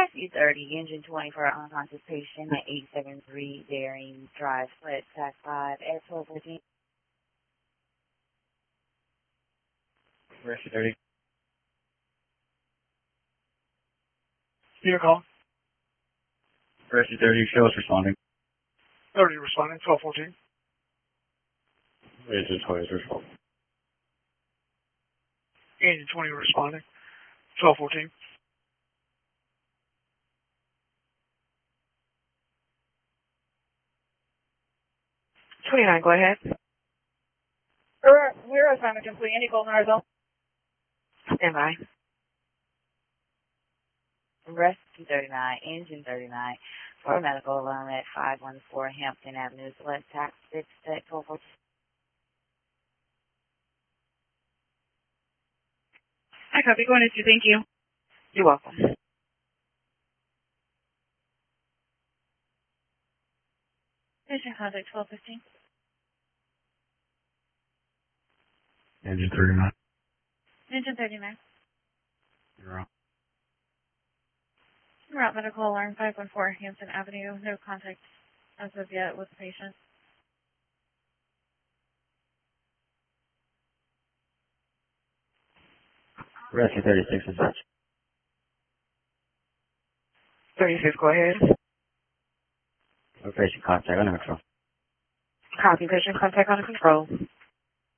Rescue 30, Engine 20 for unconscious patient at 873 Daring Drive, Split, Tax 5 at 1214. Rescue 30. Your call. Rescue 30, show us responding. 30 responding, 1214. Engine 20 is responding. Engine 20 responding, 1214. Go ahead. We're assignment complete. Any golden result? Stand by. Rescue 39, Engine 39 for medical alarm at 514 Hampton Avenue, Select Tax 6 at 1214. I copy. Go ahead, thank you. You're welcome. Patient contact 1215. Engine 39. Engine 39. You're on. Route medical alarm 514 Hampton Avenue. No contact as of yet with the patient. Rescue 36 is such. 36, go ahead. No patient contact under control. Copy, patient contact under control.